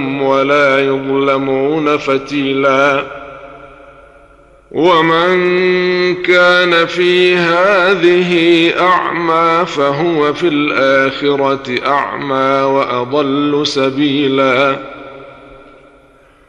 ولا يظلمون فتيلا. ومن كان في هذه أعمى فهو في الآخرة أعمى وأضل سبيلا.